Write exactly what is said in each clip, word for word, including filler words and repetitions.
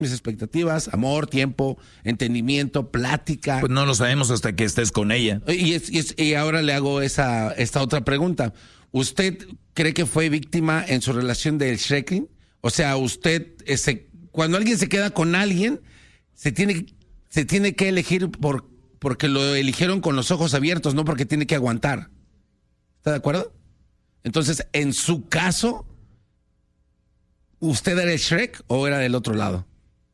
mis expectativas, amor, tiempo, entendimiento, plática. Pues no lo sabemos hasta que estés con ella. Y, es, y, es, y ahora le hago esa esta otra pregunta. ¿Usted cree que fue víctima en su relación del Shreking? O sea, usted, ese, cuando alguien se queda con alguien, se tiene, se tiene que elegir por, porque lo eligieron con los ojos abiertos, no porque tiene que aguantar. ¿Está de acuerdo? Entonces, en su caso, ¿usted era el Shrek o era del otro lado?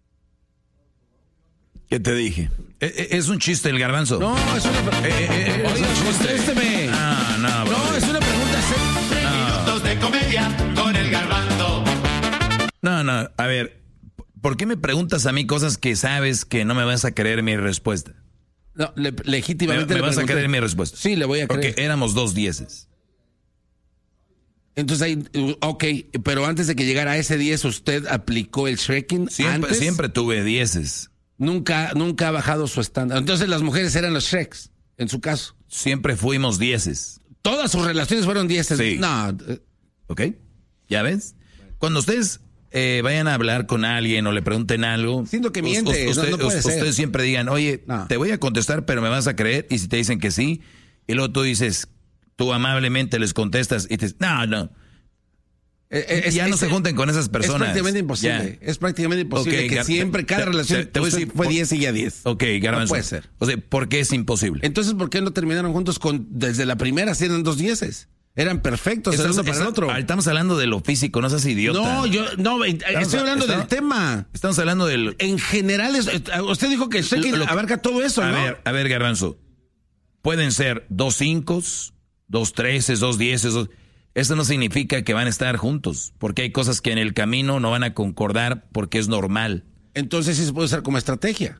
¿Qué te dije? ¿Es un chiste el garbanzo? No, es una pregunta. Eh, eh, eh, Oiga, contésteme. Ah, no, bro. No, es una pregunta seria. Minutos de comedia con el garbanzo. No, no, a ver, ¿por qué me preguntas a mí cosas que sabes que no me vas a creer mi respuesta? No, le, legítimamente ¿Me, me le vas pregunté. a creer mi respuesta? Sí, le voy a creer. Porque éramos dos dieces. Entonces ahí, ok, pero antes de que llegara a ese diez, ¿usted aplicó el Shreking? Siempre, antes? siempre tuve dieces. Nunca, nunca ha bajado su estándar. Entonces las mujeres eran los Shreks, en su caso. Siempre fuimos dieces. Todas sus relaciones fueron dieces. Sí. No. ¿Ok? ¿Ya ves? Cuando ustedes eh, vayan a hablar con alguien o le pregunten algo... Siento que miente, usted, no, no puede usted, ser. Ustedes siempre digan, oye, no. te voy a contestar, pero me vas a creer. Y si te dicen que sí, y luego tú dices, tú amablemente les contestas y dices, no, no. Es, ya no es, se junten con esas personas. Es prácticamente imposible. Ya. Es prácticamente imposible okay, que siempre, cada te, relación te, te voy a decir, fue diez y ya diez. Ok, Garbanzo. No puede ser. O sea, ¿por qué es imposible? Entonces, ¿por qué no terminaron juntos con desde la primera? Si eran dos dieces. Eran perfectos el uno para el otro. Estamos hablando de lo físico, no seas idiota. No, yo no, estamos, estoy hablando estamos, del tema. Estamos hablando del... En general, es, usted dijo que el Shreking abarca todo eso, a ¿no? A ver, a ver, Garbanzo. Pueden ser dos cinco, dos treces, dos dieces, dos... Eso no significa que van a estar juntos, porque hay cosas que en el camino no van a concordar porque es normal. Entonces sí se puede usar como estrategia.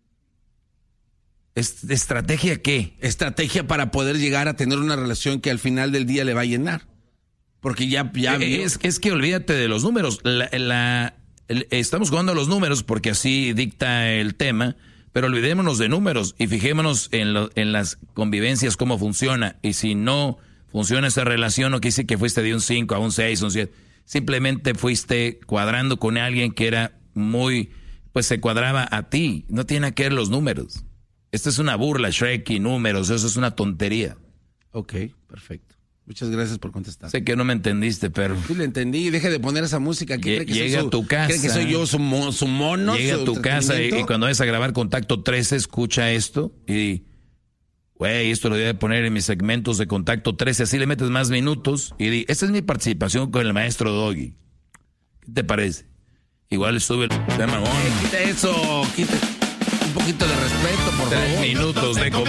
¿Estrategia qué? Estrategia para poder llegar a tener una relación que al final del día le va a llenar. Porque ya... ya es, es que olvídate de los números. La, la, el, estamos jugando a los números porque así dicta el tema, pero olvidémonos de números y fijémonos en, lo, en las convivencias, cómo funciona. Y si no... funciona esa relación, no quiere decir que fuiste de un cinco a un seis, un siete. Simplemente fuiste cuadrando con alguien que era muy, pues se cuadraba a ti. No tiene nada que ver los números. Esta es una burla, Shrek y números, eso es una tontería. Ok, perfecto. Muchas gracias por contestar. Sé que no me entendiste, pero... Sí, le entendí. Deje de poner esa música. ¿Qué cree que llega soy su, a tu casa. ¿Cree que soy yo su, mo, su mono? Llega su a tu casa y, y cuando vayas a grabar Contacto trece, escucha esto y... Güey, esto lo voy a poner en mis segmentos de Contacto trece, así le metes más minutos y di, esta es mi participación con el maestro Doggy. ¿Qué te parece? Igual sube el tema. Eh, quita eso, quita un poquito de respeto, por Tres favor. minutos de